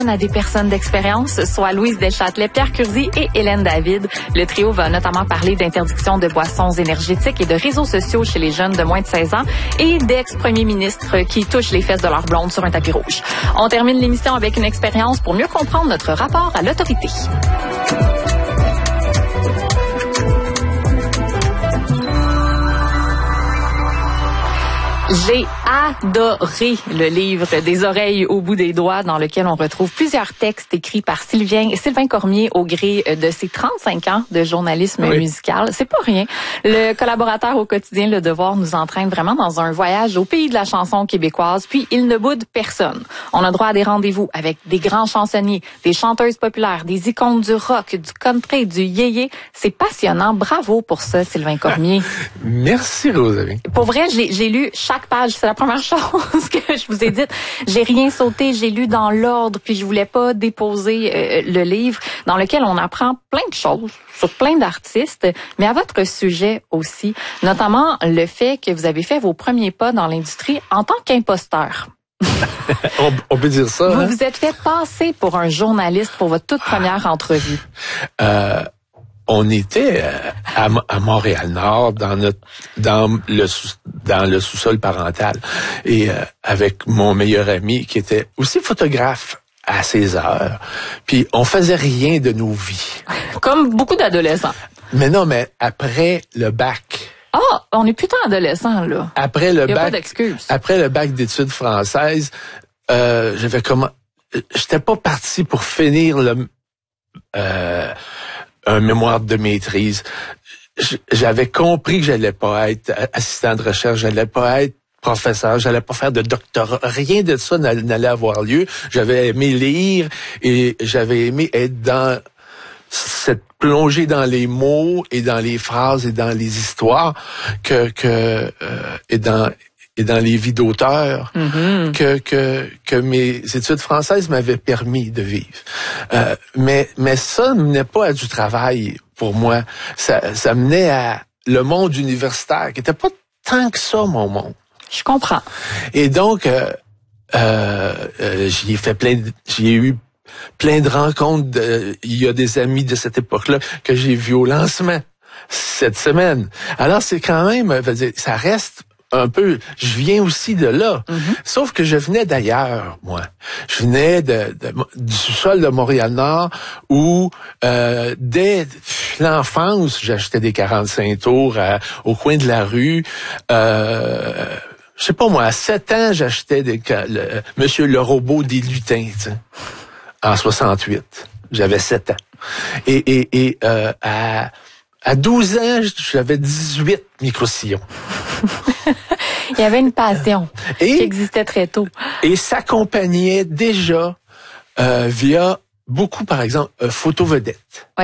À des personnes d'expérience, soit Louise Deschâtelet, Pierre Curzi et Hélène David. Le trio va notamment parler d'interdiction de boissons énergétiques et de réseaux sociaux chez les jeunes de moins de 16 ans et d'ex-premiers ministres qui touchent les fesses de leur blonde sur un tapis rouge. On termine l'émission avec une expérience pour mieux comprendre notre rapport à l'autorité. J'ai adoré le livre Des oreilles au bout des doigts, dans lequel on retrouve plusieurs textes écrits par Sylvain Cormier au gré de ses 35 ans de journalisme musical. C'est pas rien. Le collaborateur au quotidien Le Devoir nous entraîne vraiment dans un voyage au pays de la chanson québécoise, puis il ne boude personne. On a droit à des rendez-vous avec des grands chansonniers, des chanteuses populaires, des icônes du rock, du country, du yéyé. C'est passionnant. Bravo pour ça, Sylvain Cormier. Merci, Rosalie. Pour vrai, j'ai lu chaque page. C'est la première chose que je vous ai dite. J'ai rien sauté. J'ai lu dans l'ordre, puis je voulais pas déposer le livre dans lequel on apprend plein de choses sur plein d'artistes, mais à votre sujet aussi, notamment le fait que vous avez fait vos premiers pas dans l'industrie en tant qu'imposteur. On peut dire ça. Vous vous êtes fait passer pour un journaliste pour votre toute première entrevue. On était à Montréal-Nord dans le sous-sol parental et avec mon meilleur ami qui était aussi photographe à ses heures. Puis on faisait rien de nos vies. Comme beaucoup d'adolescents. Mais non, mais après le bac. Ah, on est plutôt adolescents là. Après le bac. Pas d'excuses. Après le bac d'études françaises, j'étais pas parti pour finir un mémoire de maîtrise. J'avais compris que j'allais pas être assistant de recherche, j'allais pas être professeur, j'allais pas faire de doctorat. Rien de ça n'allait avoir lieu. J'avais aimé lire et j'avais aimé être dans cette plongée dans les mots et dans les phrases et dans les histoires et dans les vies d'auteurs que mes études françaises m'avaient permis de vivre. Mais ça ne menait pas à du travail pour moi. Ça menait à le monde universitaire, qui était pas tant que ça, mon monde. Je comprends. Et donc, j'ai eu plein de rencontres. Il y a des amis de cette époque-là que j'ai vus au lancement cette semaine. Alors, c'est quand même, ça reste un peu, je viens aussi de là. Sauf que je venais d'ailleurs, moi. Je venais du sous-sol de Montréal-Nord où, dès l'enfance, j'achetais des 45 tours au coin de la rue. Je sais pas moi, à 7 ans, j'achetais Monsieur le robot des lutins, t'sais, en 68. J'avais 7 ans. Et à 12 ans, j'avais 18 micro-sillons. Il y avait une passion qui existait très tôt. Et s'accompagnait déjà via beaucoup, par exemple, Photo Vedette. Oui.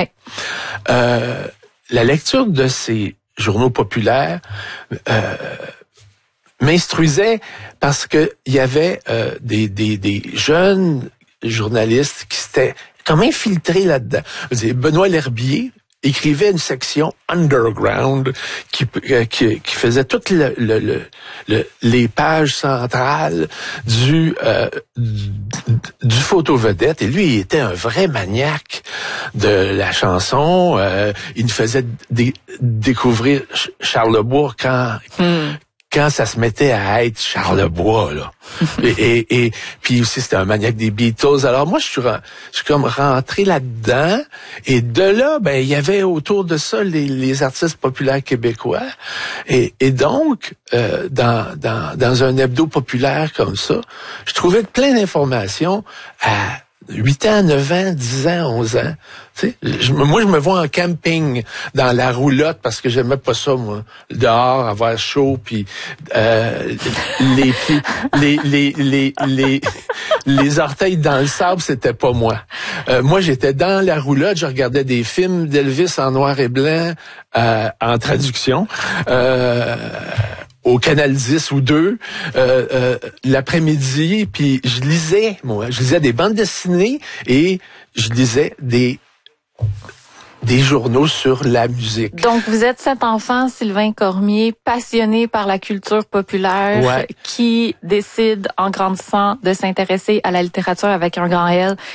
La lecture de ces journaux populaires m'instruisait parce que il y avait des jeunes journalistes qui s'étaient comme infiltrés là-dedans. Benoît L'Herbier écrivait une section underground qui faisait toutes les pages centrales du Photo Vedette, et lui, il était un vrai maniaque de la chanson. Il nous faisait découvrir Charlebois quand ça se mettait à être Charlebois, là. et puis aussi, c'était un maniaque des Beatles. Alors moi, je suis comme rentré là-dedans. Et de là, il y avait autour de ça les artistes populaires québécois. Et donc, dans un hebdo populaire comme ça, je trouvais plein d'informations à 8 ans, 9 ans, 10 ans, 11 ans. Tu sais, moi, je me vois en camping dans la roulotte parce que j'aimais pas ça, moi. Dehors, avoir chaud, puis les orteils dans le sable, c'était pas moi. Moi, j'étais dans la roulotte, je regardais des films d'Elvis en noir et blanc en traduction. Au Canal 10 ou 2, l'après-midi, puis je lisais des bandes dessinées et je lisais des journaux sur la musique. Donc, vous êtes cet enfant, Sylvain Cormier, passionné par la culture populaire, qui décide, en grandissant, de s'intéresser à la littérature avec un grand L